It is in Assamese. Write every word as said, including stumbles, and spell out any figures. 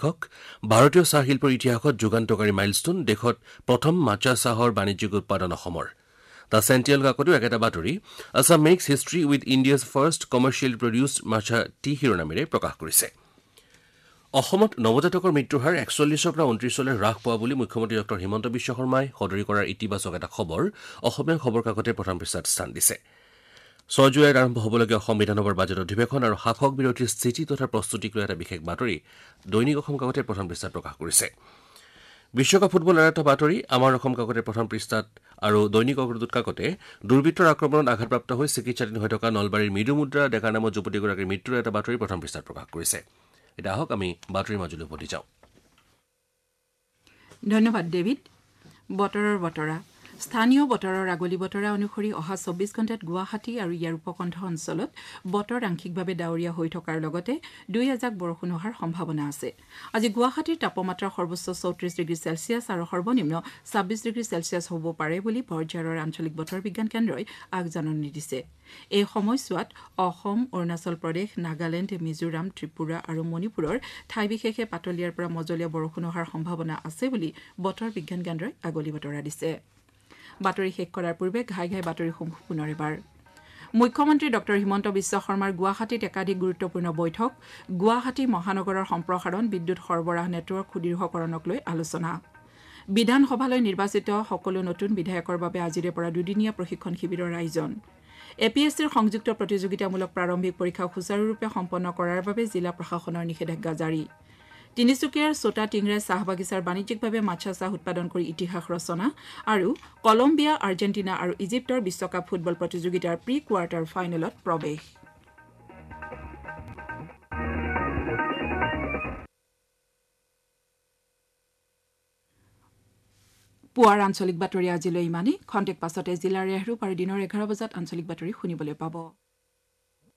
শীৰ্ষক ভাৰতীয় চাহ শিল্পৰ ইতিহাসত যুগান্তকাৰী মাইলষ্টোন দেশত প্ৰথম মাছা চাহৰ বাণিজ্যিক উৎপাদন অসমৰ দ্য চেণ্টিনেল কাকতো একেটা বাতৰি Assam max history with India's first commercially produced মাছা টি শিৰোনামেৰে প্ৰকাশ কৰিছে অসমত নৱজাতকৰ মৃত্যুৰ হাৰ একচল্লিছৰ পৰা ঊনত্ৰিছলৈ হ্ৰাস পোৱা বুলি মুখ্যমন্ত্ৰী ডক্টৰ হিমন্ত বিশ্ব শৰ্মাই সদৰি কৰাৰ ইতিবাচক এটা খবৰ অসমীয়া খবৰ কাকতে প্ৰথম পৃষ্ঠাত স্থান দিছে ছয় জুলাইত আৰম্ভ হ'বলগীয়া অসম বিধানসভাৰ বাজেট অধিৱেশন আৰু শাসক বিৰোধীৰ স্থিতি তথা প্ৰস্তুতিক লৈ এটা বিশেষ বাতৰি দৈনিক অসম কাকতে প্ৰথম পৃষ্ঠাত প্ৰকাশ কৰিছে বিশ্বকাপ ফুটবল এৰা এটা বাতৰি আমাৰ অসম কাকতে প্ৰথম পৃষ্ঠাত আৰু দৈনিক অগ্ৰদূত কাকতে দুৰ্বৃত্তৰ আক্ৰমণত আঘাতপ্ৰাপ্ত হৈ চিকিৎসাধীন হৈ থকা নলবাৰীৰ মৃদুমুদ্ৰা ডেকাৰ নামৰ যুৱতীগৰাকীৰ মৃত্যুৰ এটা বাতৰি প্ৰথম পৃষ্ঠাত প্ৰকাশ কৰিছে এতিয়া আহক আমি বাতৰিৰ মাজলৈ উভতি যাওঁ ধন্যবাদ ডেভিড বতৰৰ বতৰা স্থানীয় বতৰৰ আগলি বতৰা অনুসৰি অহা চৌব্বিছ ঘণ্টাত গুৱাহাটী আৰু ইয়াৰ উপকণ্ঠ অঞ্চলত বতৰ আংশিকভাৱে ডাৱৰীয়া হৈ থকাৰ লগতে দুই এজাক বৰষুণ হোৱাৰ সম্ভাৱনা আছে আজি গুৱাহাটীৰ তাপমাত্ৰা সৰ্বোচ্চ চৌত্ৰিছ ডিগ্ৰী চেলছিয়াছ আৰু সৰ্বনিম্ন ছাব্বিছ ডিগ্ৰী চেলছিয়াছ হ'ব পাৰে বুলি বৰঝাৰৰ আঞ্চলিক বতৰ বিজ্ঞান কেন্দ্ৰই আগজাননী দিছে এই সময়ছোৱাত অসম অৰুণাচল প্ৰদেশ নাগালেণ্ড মিজোৰাম ত্ৰিপুৰা আৰু মণিপুৰৰ ঠাই বিশেষে পাতলীয়াৰ পৰা মজলীয়া বৰষুণ হোৱাৰ সম্ভাৱনা আছে বুলি বতৰ বিজ্ঞান কেন্দ্ৰই আগলি বতৰা দিছে বাতৰি শেষ কৰাৰ পূৰ্বে ঘাই ঘাই বাতৰিসমূহ পুনৰ এবাৰ মুখ্যমন্ত্ৰী ডক্টৰ হিমন্ত বিশ্ব শৰ্মাৰ গুৱাহাটীত একাধিক গুৰুত্বপূৰ্ণ বৈঠক গুৱাহাটী মহানগৰৰ সম্প্ৰসাৰণ বিদ্যুৎ সৰবৰাহ নেটৱৰ্ক সুদৃঢ়কৰণক লৈ আলোচনা বিধানসভালৈ নিৰ্বাচিত সকলো নতুন বিধায়কৰ বাবে আজিৰে পৰা দুদিনীয়া প্ৰশিক্ষণ শিবিৰৰ আয়োজন এ পি এছ চিৰ সংযুক্ত প্ৰতিযোগিতামূলক প্ৰাৰম্ভিক পৰীক্ষা সুচাৰুৰূপে সম্পন্ন কৰাৰ বাবে জিলা প্ৰশাসনৰ নিষেধাজ্ঞা জাৰি তিনিচুকীয়াৰ ছটা টিংৰাই চাহ বাগিচাৰ বাণিজ্যিকভাৱে মাছা চাহ উৎপাদন কৰি ইতিহাস ৰচনা আৰু কলম্বিয়া আৰ্জেণ্টিনা আৰু ইজিপ্তৰ বিশ্বকাপ ফুটবল প্ৰতিযোগিতাৰ প্ৰি কোৱাৰ্টাৰ ফাইনেলত প্ৰৱেশ পুৱাৰ আঞ্চলিক বাতৰি আজিলৈ ইমানেই খন্তেক পাছতে জিলাৰ ৰেহৰূপ আৰু দিনৰ এঘাৰ বজাত আঞ্চলিক বাতৰি শুনিবলৈ পাব